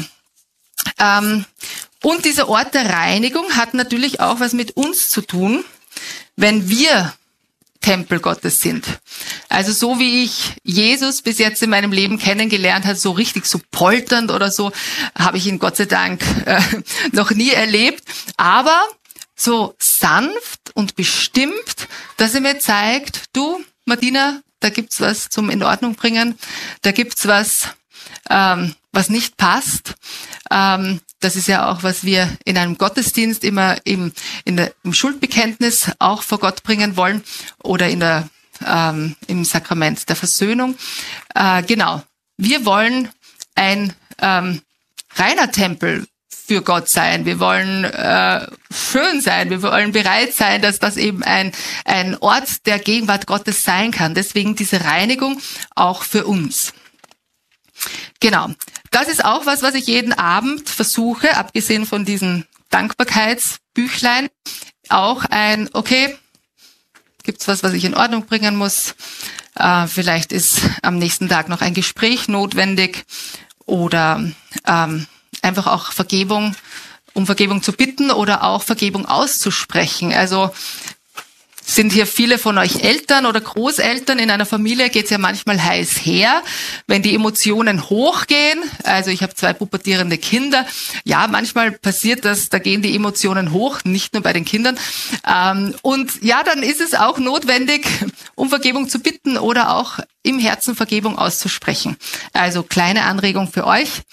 und dieser Ort der Reinigung hat natürlich auch was mit uns zu tun, wenn wir Tempel Gottes sind. Also so wie ich Jesus bis jetzt in meinem Leben kennengelernt habe, so richtig so polternd oder so, habe ich ihn Gott sei Dank noch nie erlebt. Aber so sanft und bestimmt, dass er mir zeigt, du Martina, da gibt's was zum in Ordnung bringen, da gibt's was, was nicht passt. Das ist ja auch, was wir in einem Gottesdienst immer im Schuldbekenntnis auch vor Gott bringen wollen oder im Sakrament der Versöhnung. Genau. Wir wollen ein reiner Tempel für Gott sein. Wir wollen schön sein. Wir wollen bereit sein, dass das eben ein Ort der Gegenwart Gottes sein kann. Deswegen diese Reinigung auch für uns. Genau. Das ist auch was ich jeden Abend versuche, abgesehen von diesen Dankbarkeitsbüchlein, auch okay, gibt's was ich in Ordnung bringen muss? Vielleicht ist am nächsten Tag noch ein Gespräch notwendig oder einfach auch um Vergebung zu bitten oder auch Vergebung auszusprechen. Also sind hier viele von euch Eltern oder Großeltern? In einer Familie geht's ja manchmal heiß her, wenn die Emotionen hochgehen. Also ich habe 2 pubertierende Kinder. Ja, manchmal passiert das, da gehen die Emotionen hoch, nicht nur bei den Kindern. Und ja, dann ist es auch notwendig, um Vergebung zu bitten oder auch im Herzen Vergebung auszusprechen. Also kleine Anregung für euch,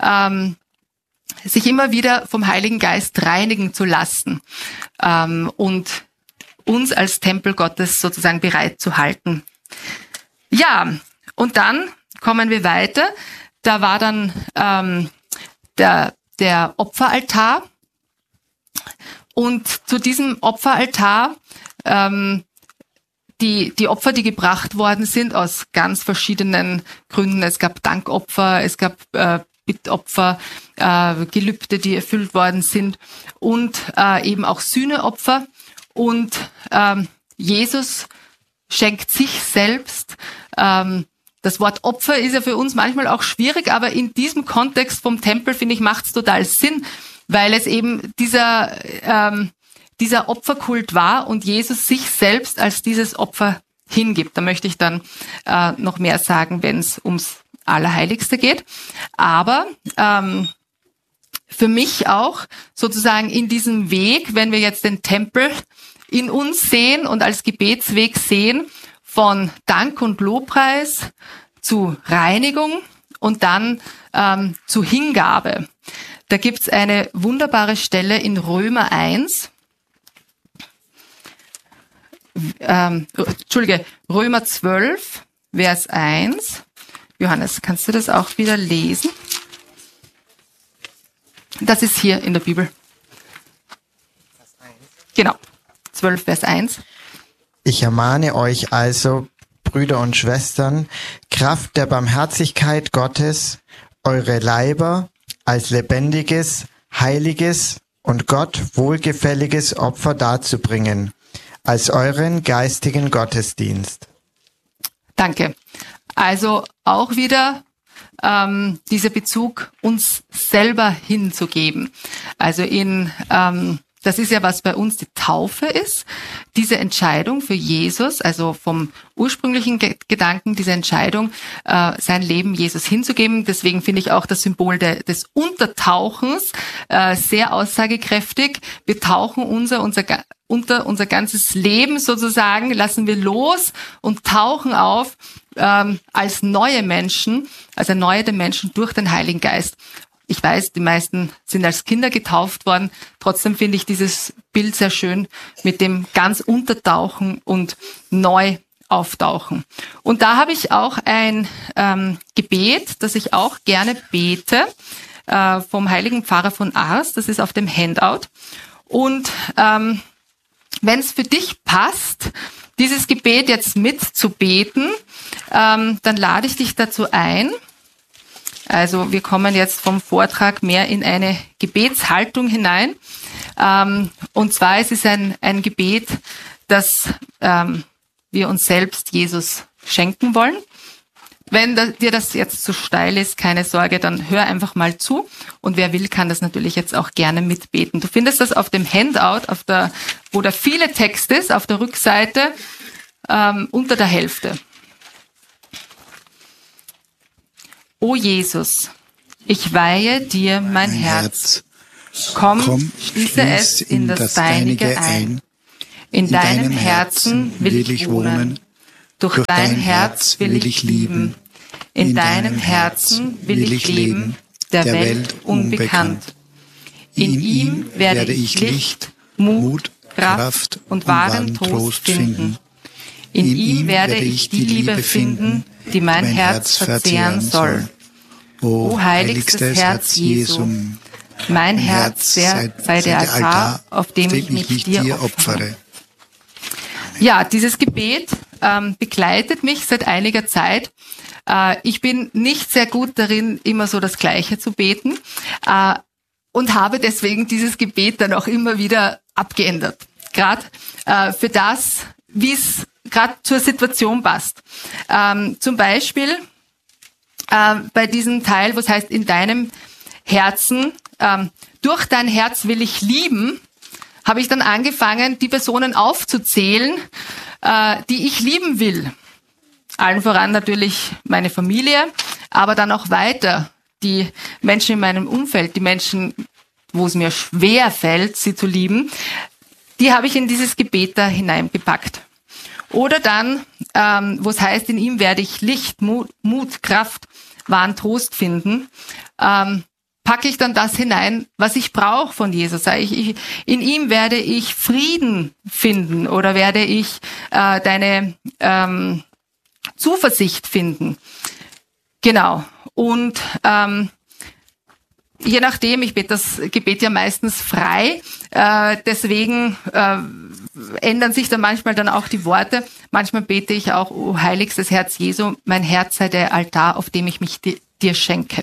sich immer wieder vom Heiligen Geist reinigen zu lassen und uns als Tempel Gottes sozusagen bereit zu halten. Ja, und dann kommen wir weiter. Da war dann der Opferaltar. Und zu diesem Opferaltar, die Opfer, die gebracht worden sind, aus ganz verschiedenen Gründen. Es gab Dankopfer, es gab Bittopfer, Gelübde, die erfüllt worden sind und eben auch Sühneopfer. Und Jesus schenkt sich selbst. Das Wort Opfer ist ja für uns manchmal auch schwierig, aber in diesem Kontext vom Tempel, finde ich, macht es total Sinn, weil es eben dieser Opferkult war und Jesus sich selbst als dieses Opfer hingibt. Da möchte ich dann noch mehr sagen, wenn es ums Allerheiligste geht. Aber für mich auch sozusagen in diesem Weg, wenn wir jetzt den Tempel in uns sehen und als Gebetsweg sehen, von Dank und Lobpreis zu Reinigung und dann zu Hingabe. Da gibt's eine wunderbare Stelle in Römer 1. Römer 12, Vers 1. Johannes, kannst du das auch wieder lesen? Das ist hier in der Bibel. Genau, 12, Vers 1. Ich ermahne euch also, Brüder und Schwestern, Kraft der Barmherzigkeit Gottes, eure Leiber als lebendiges, heiliges und Gott wohlgefälliges Opfer darzubringen, als euren geistigen Gottesdienst. Danke. Also auch wieder dieser Bezug, uns selber hinzugeben. Also das ist ja, was bei uns die Taufe ist, diese Entscheidung für Jesus, also vom ursprünglichen Gedanken, diese Entscheidung, sein Leben Jesus hinzugeben. Deswegen finde ich auch das Symbol des Untertauchens sehr aussagekräftig. Wir tauchen unser unter unser ganzes Leben sozusagen, lassen wir los und tauchen auf als neue Menschen, als erneuerte Menschen durch den Heiligen Geist. Ich weiß, die meisten sind als Kinder getauft worden. Trotzdem finde ich dieses Bild sehr schön mit dem ganz Untertauchen und neu auftauchen. Und da habe ich auch ein Gebet, das ich auch gerne bete, vom heiligen Pfarrer von Ars. Das ist auf dem Handout. Und wenn es für dich passt, dieses Gebet jetzt mitzubeten, dann lade ich dich dazu ein. Also wir kommen jetzt vom Vortrag mehr in eine Gebetshaltung hinein. Und zwar es ist ein Gebet, das wir uns selbst Jesus schenken wollen. Wenn dir das jetzt zu steil ist, keine Sorge, dann hör einfach mal zu. Und wer will, kann das natürlich jetzt auch gerne mitbeten. Du findest das auf dem Handout, wo da viele Text ist, auf der Rückseite, unter der Hälfte. O Jesus, ich weihe dir mein Herz. Komm, schließe es in das Deinige ein. In deinem Herzen will ich wohnen. Durch dein Herz will ich lieben. In deinem Herzen will ich leben, der Welt unbekannt. In ihm werde ich Licht, Mut, Kraft und wahren Trost finden. In ihm werde ich die Liebe finden, die mein Herz verzehren soll. O heiligstes Herz Jesu, mein Herz sei der Altar, auf dem ich mich dir opfere. Ja, dieses Gebet begleitet mich seit einiger Zeit. Ich bin nicht sehr gut darin, immer so das Gleiche zu beten und habe deswegen dieses Gebet dann auch immer wieder abgeändert. Gerade für das, wie es gerade zur Situation passt. Zum Beispiel bei diesem Teil, wo es heißt, in deinem Herzen, durch dein Herz will ich lieben, habe ich dann angefangen, die Personen aufzuzählen, die ich lieben will. Allen voran natürlich meine Familie, aber dann auch weiter die Menschen in meinem Umfeld, die Menschen, wo es mir schwer fällt, sie zu lieben, die habe ich in dieses Gebet da hineingepackt. Oder dann, wo es heißt, in ihm werde ich Licht, Mut, Kraft, wahren Trost finden, packe ich dann das hinein, was ich brauche von Jesus. In ihm werde ich Frieden finden oder werde ich deine Zuversicht finden. Genau. Und je nachdem, ich bete das Gebet ja meistens frei, deswegen ändern sich dann manchmal dann auch die Worte. Manchmal bete ich auch, o heiligstes Herz Jesu, mein Herz sei der Altar, auf dem ich mich dir schenke.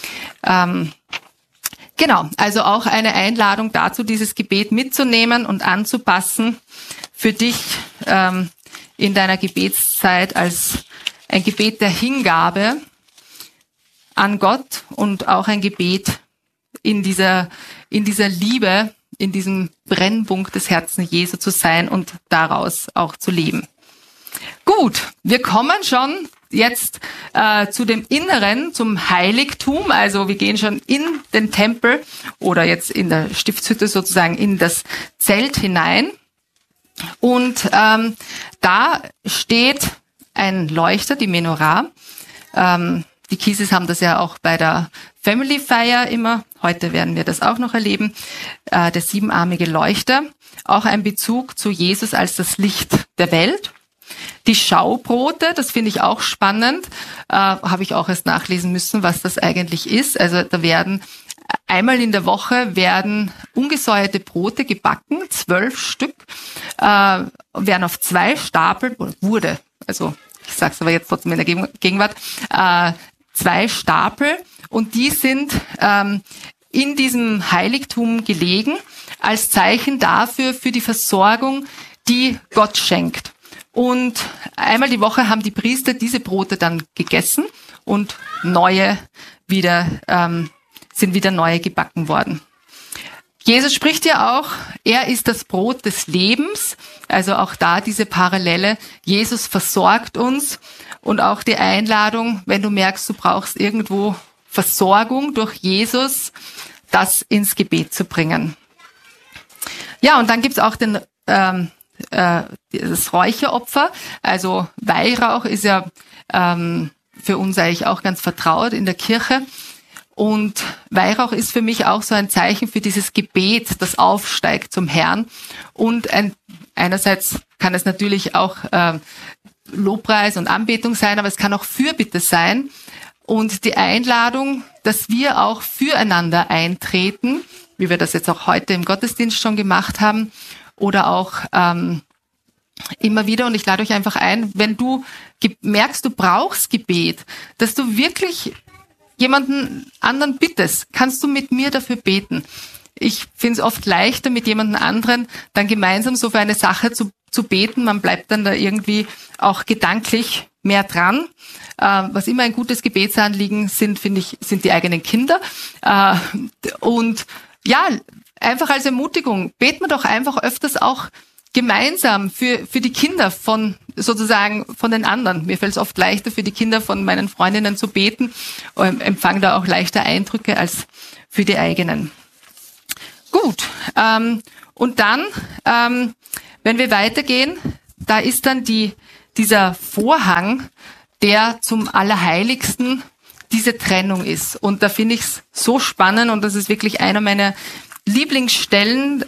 Genau, also auch eine Einladung dazu, dieses Gebet mitzunehmen und anzupassen für dich in deiner Gebetszeit als ein Gebet der Hingabe an Gott und auch ein Gebet in dieser Liebe, in diesem Brennpunkt des Herzens Jesu zu sein und daraus auch zu leben. Gut, wir kommen schon jetzt zu dem Inneren, zum Heiligtum. Also wir gehen schon in den Tempel oder jetzt in der Stiftshütte sozusagen in das Zelt hinein. Und da steht ein Leuchter, die Menorah. Die Kieses haben das ja auch bei der Family Feier immer. Heute werden wir das auch noch erleben. Der siebenarmige Leuchter. Auch ein Bezug zu Jesus als das Licht der Welt. Die Schaubrote, das finde ich auch spannend. Habe ich auch erst nachlesen müssen, was das eigentlich ist. Also da werden einmal in der Woche ungesäuerte Brote gebacken, 12 Stück, werden auf 2 Stapeln, oder wurde, also ich sage es aber jetzt trotzdem in der Gegenwart, 2 Stapel und die sind in diesem Heiligtum gelegen als Zeichen dafür, für die Versorgung, die Gott schenkt. Und einmal die Woche haben die Priester diese Brote dann gegessen und sind wieder neue gebacken worden. Jesus spricht ja auch, er ist das Brot des Lebens, also auch da diese Parallele. Jesus versorgt uns und auch die Einladung, wenn du merkst, du brauchst irgendwo Versorgung durch Jesus, das ins Gebet zu bringen. Ja, und dann gibt's auch den das Räucheropfer, also Weihrauch ist ja für uns eigentlich auch ganz vertraut in der Kirche. Und Weihrauch ist für mich auch so ein Zeichen für dieses Gebet, das aufsteigt zum Herrn. Und einerseits kann es natürlich auch Lobpreis und Anbetung sein, aber es kann auch Fürbitte sein. Und die Einladung, dass wir auch füreinander eintreten, wie wir das jetzt auch heute im Gottesdienst schon gemacht haben, oder auch immer wieder. Und ich lade euch einfach ein, wenn du merkst, du brauchst Gebet, dass du wirklich jemanden anderen bittest, kannst du mit mir dafür beten. Ich finde es oft leichter, mit jemandem anderen dann gemeinsam so für eine Sache zu beten. Man bleibt dann da irgendwie auch gedanklich mehr dran. Was immer ein gutes Gebetsanliegen sind, finde ich, sind die eigenen Kinder. Und ja, einfach als Ermutigung, beten wir doch einfach öfters auch gemeinsam für die Kinder von den anderen. Mir fällt es oft leichter, für die Kinder von meinen Freundinnen zu beten, empfange da auch leichter Eindrücke als für die eigenen. Gut, und dann, wenn wir weitergehen, da ist dann dieser Vorhang, der zum Allerheiligsten diese Trennung ist. Und da finde ich es so spannend und das ist wirklich einer meiner Lieblingsstellen.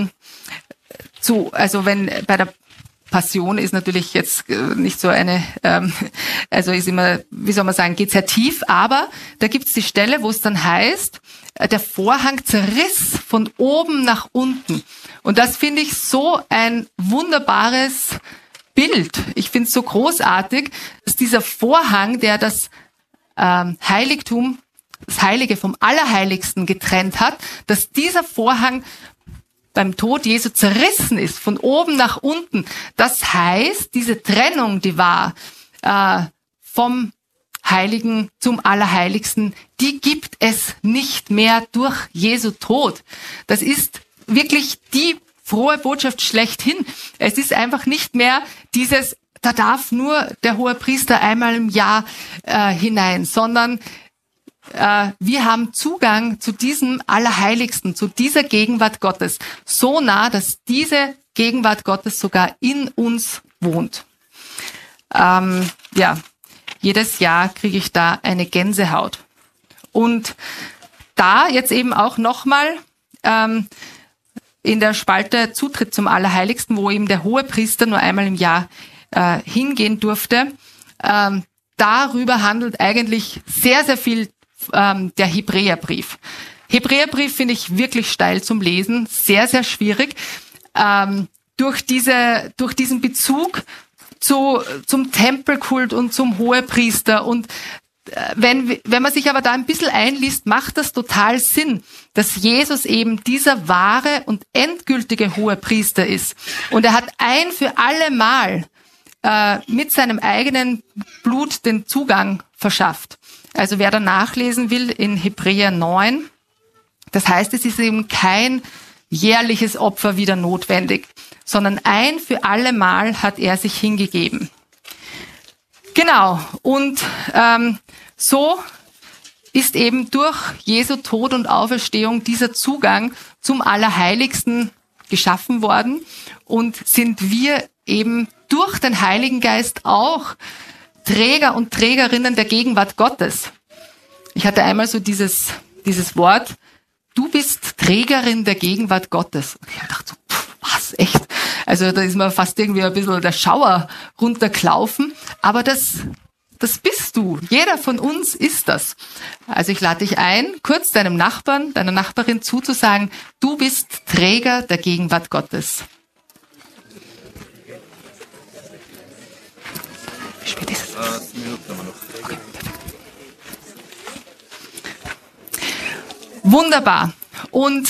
Also wenn bei der Passion ist natürlich jetzt nicht so eine, also ist immer, wie soll man sagen, geht sehr tief, aber da gibt es die Stelle, wo es dann heißt, der Vorhang zerriss von oben nach unten. Und das finde ich so ein wunderbares Bild. Ich finde es so großartig, dass dieser Vorhang, der das Heiligtum, das Heilige vom Allerheiligsten getrennt hat, dass dieser Vorhang beim Tod Jesu zerrissen ist, von oben nach unten. Das heißt, diese Trennung, die war vom Heiligen zum Allerheiligsten, die gibt es nicht mehr durch Jesu Tod. Das ist wirklich die frohe Botschaft schlechthin. Es ist einfach nicht mehr dieses, da darf nur der Hohepriester einmal im Jahr hinein, sondern wir haben Zugang zu diesem Allerheiligsten, zu dieser Gegenwart Gottes. So nah, dass diese Gegenwart Gottes sogar in uns wohnt. Jedes Jahr kriege ich da eine Gänsehaut. Und da jetzt eben auch nochmal in der Spalte Zutritt zum Allerheiligsten, wo eben der Hohepriester nur einmal im Jahr hingehen durfte, darüber handelt eigentlich sehr, sehr viel der Hebräerbrief. Hebräerbrief finde ich wirklich steil zum Lesen, sehr, sehr schwierig. Durch diesen Bezug zum Tempelkult und zum Hohepriester. Und wenn man sich aber da ein bisschen einliest, macht das total Sinn, dass Jesus eben dieser wahre und endgültige Hohepriester ist. Und er hat ein für alle Mal mit seinem eigenen Blut den Zugang verschafft. Also wer da nachlesen will, in Hebräer 9, das heißt, es ist eben kein jährliches Opfer wieder notwendig, sondern ein für alle Mal hat er sich hingegeben. Genau, und so ist eben durch Jesu Tod und Auferstehung dieser Zugang zum Allerheiligsten geschaffen worden und sind wir eben durch den Heiligen Geist auch Träger und Trägerinnen der Gegenwart Gottes. Ich hatte einmal so dieses Wort, du bist Trägerin der Gegenwart Gottes. Und ich dachte so, was, echt? Also da ist mir fast irgendwie ein bisschen der Schauer runtergelaufen. Aber das bist du. Jeder von uns ist das. Also ich lade dich ein, kurz deinem Nachbarn, deiner Nachbarin zuzusagen, du bist Träger der Gegenwart Gottes. Wie spät ist es? 10 Minuten haben wir noch. Okay, perfekt. Wunderbar. Und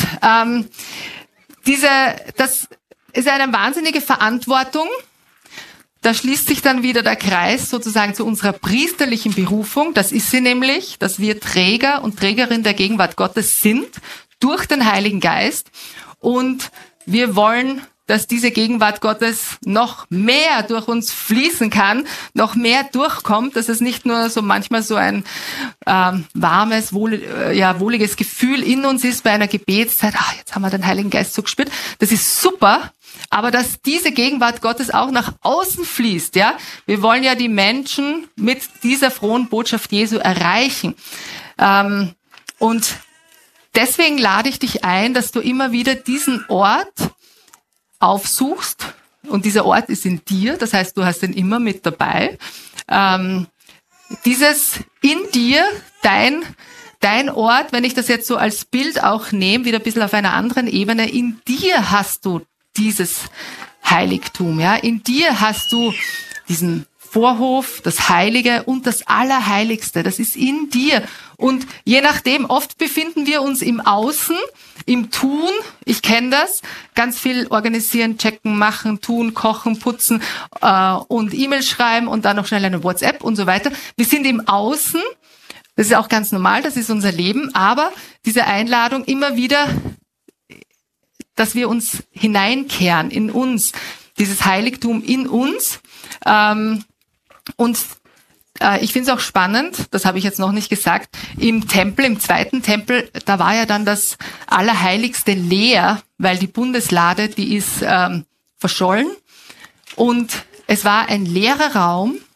das ist eine wahnsinnige Verantwortung. Da schließt sich dann wieder der Kreis sozusagen zu unserer priesterlichen Berufung. Das ist sie nämlich, dass wir Träger und Trägerin der Gegenwart Gottes sind durch den Heiligen Geist. Und wir wollen, dass diese Gegenwart Gottes noch mehr durch uns fließen kann, noch mehr durchkommt, dass es nicht nur so manchmal so ein warmes, wohliges Gefühl in uns ist bei einer Gebetszeit. Jetzt haben wir den Heiligen Geist so gespürt. Das ist super, aber dass diese Gegenwart Gottes auch nach außen fließt, ja. Wir wollen ja die Menschen mit dieser frohen Botschaft Jesu erreichen. Und deswegen lade ich dich ein, dass du immer wieder diesen Ort aufsuchst. Und dieser Ort ist in dir, das heißt, du hast ihn immer mit dabei. Dieses in dir, dein Ort, wenn ich das jetzt so als Bild auch nehme, wieder ein bisschen auf einer anderen Ebene, in dir hast du dieses Heiligtum, ja. In dir hast du diesen Vorhof, das Heilige und das Allerheiligste. Das ist in dir. Und je nachdem, oft befinden wir uns im Außen, im Tun. Ich kenne das. Ganz viel organisieren, checken, machen, tun, kochen, putzen und E-Mail schreiben und dann noch schnell eine WhatsApp und so weiter. Wir sind im Außen. Das ist auch ganz normal. Das ist unser Leben. Aber diese Einladung immer wieder, dass wir uns hineinkehren in uns, dieses Heiligtum in uns. Und ich finde es auch spannend, das habe ich jetzt noch nicht gesagt, im Tempel, im zweiten Tempel, da war ja dann das Allerheiligste leer, weil die Bundeslade, die ist verschollen und es war ein leerer Raum